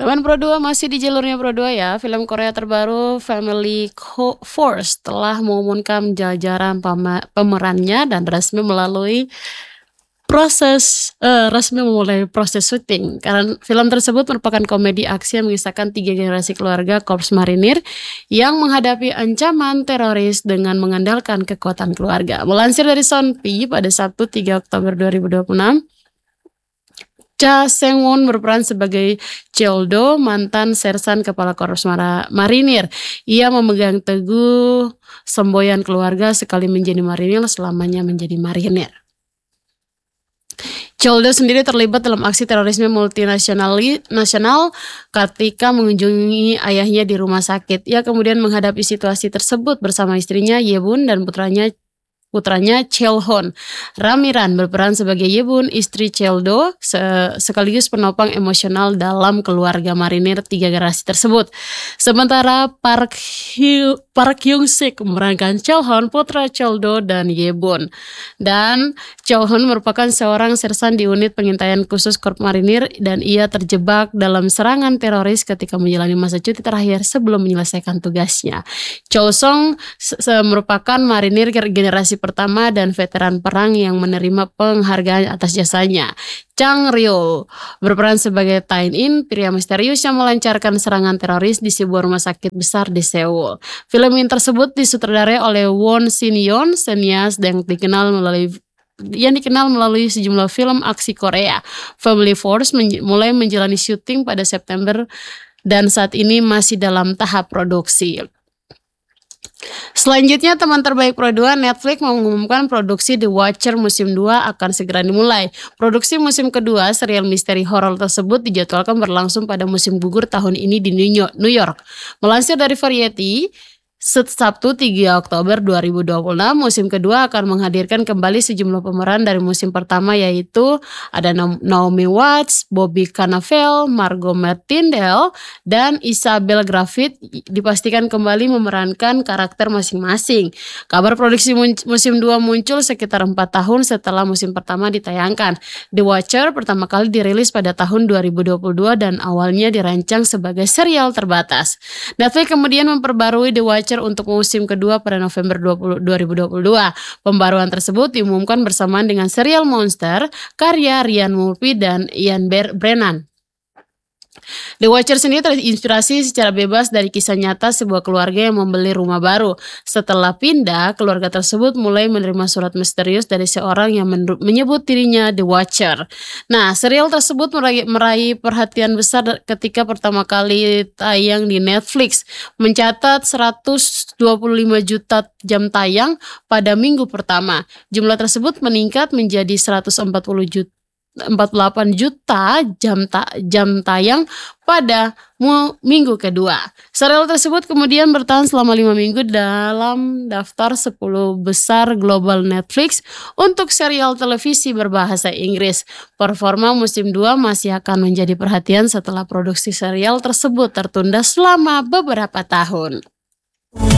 Aman Pro 2 masih di jalurnya Pro 2 ya. Film Korea terbaru Family Force telah mengumumkan jajaran pemerannya dan resmi memulai proses syuting. Karena film tersebut merupakan komedi aksi yang mengisahkan 3 generasi keluarga Korps Marinir yang menghadapi ancaman teroris dengan mengandalkan kekuatan keluarga. Melansir dari Sonpi pada Sabtu 3 Oktober 2026, Cha Sang-won berperan sebagai Cheol-do, mantan sersan kepala Korps Marinir. Ia memegang teguh semboyan keluarga sekali menjadi marinir selamanya menjadi marinir. Cheol-do sendiri terlibat dalam aksi terorisme multinasional ketika mengunjungi ayahnya di rumah sakit. Ia kemudian menghadapi situasi tersebut bersama istrinya Yebun dan putranya Cheol-hon. Ramiran berperan sebagai Yebun, istri Cheol-do, sekaligus penopang emosional dalam keluarga marinir 3 generasi tersebut. Sementara Park Hyung-sik memerankan Cheol-hon, putra Cheol-do dan Yebun. Dan Cheol-hon merupakan seorang sersan di unit pengintaian khusus Korps Marinir dan ia terjebak dalam serangan teroris ketika menjalani masa cuti terakhir sebelum menyelesaikan tugasnya. Cheol-song merupakan marinir generasi pertama dan veteran perang yang menerima penghargaan atas jasanya. Chang Ryo berperan sebagai Tae-in, pria misterius yang melancarkan serangan teroris di sebuah rumah sakit besar di Seoul. Film ini tersebut disutradarai oleh Won Shin-yeon, senias yang dikenal melalui sejumlah film aksi Korea. Family Force mulai menjalani syuting pada September dan saat ini masih dalam tahap produksi. Selanjutnya, teman terbaik Pro 2, Netflix mengumumkan produksi The Watcher musim 2 akan segera dimulai. Produksi musim kedua serial misteri horor tersebut dijadwalkan berlangsung pada musim gugur tahun ini di New York. Melansir dari Variety, Sabtu 3 Oktober 2026, musim kedua akan menghadirkan kembali sejumlah pemeran dari musim pertama, yaitu ada Naomi Watts, Bobby Cannavale, Margot Martindale, dan Isabel Grafit dipastikan kembali memerankan karakter masing-masing. Kabar produksi musim 2 muncul sekitar 4 tahun setelah musim pertama ditayangkan. The Watcher pertama kali dirilis pada tahun 2022 dan awalnya dirancang sebagai serial terbatas. Netflix kemudian memperbarui The Watcher untuk musim kedua pada November 2022. Pembaruan tersebut diumumkan bersamaan dengan serial Monster karya Ryan Murphy dan Ian Brennan. The Watcher sendiri terinspirasi secara bebas dari kisah nyata sebuah keluarga yang membeli rumah baru. Setelah pindah, keluarga tersebut mulai menerima surat misterius dari seorang yang menyebut dirinya The Watcher. Nah, serial tersebut meraih perhatian besar ketika pertama kali tayang di Netflix, mencatat 125 juta jam tayang pada minggu pertama. Jumlah tersebut meningkat menjadi 48 juta jam tayang pada minggu kedua. Serial tersebut kemudian bertahan selama 5 minggu dalam daftar 10 besar global Netflix untuk serial televisi berbahasa Inggris. Performa musim 2 masih akan menjadi perhatian setelah produksi serial tersebut tertunda selama beberapa tahun.